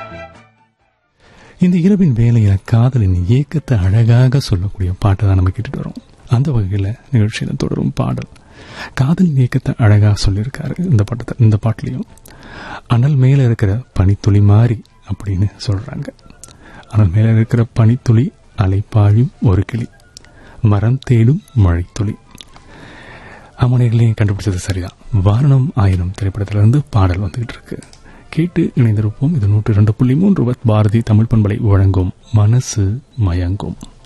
இந்த இரவின் வேலையில காதலின் ஏக்கத்தை அழகாக சொல்லக்கூடிய பாட்டை தான் நம்ம கேட்டுட்டு வரோம். அந்த வகையில நிகழ்ச்சியில தொடரும் பாடல் காதலின் ஏக்கத்தை அழகா சொல்லியிருக்காரு. இந்த பாட்டிலையும் அனல் மேல இருக்கிற பனித்துளி மாறி அப்படின்னு சொல்றாங்க. அனல் மேல இருக்கிற பனித்துளி அலைப்பாயும் ஒரு கிளி மரம் தேடும் மழைத்துளி. அம்மனைகளையும் கண்டுபிடிச்சது சரிதான். வாரணம் ஆயிரம் திரைப்படத்திலிருந்து பாடல் வந்துகிட்டு இருக்கு. கேட்டு இணைந்திருப்போம். இது 102.3 பாரதி தமிழ் பண்பலை வழங்கும் மனசு மயங்கும்.